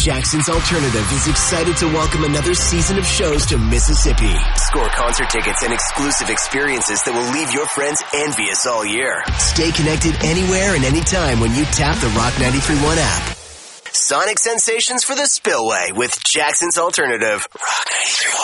Jackson's Alternative is excited to welcome another season of shows to Mississippi. Score concert tickets and exclusive experiences that will leave your friends envious all year. Stay connected anywhere and anytime when you tap the Rock 93.1 app. Sonic sensations for the Spillway with Jackson's Alternative. Rock 93.1.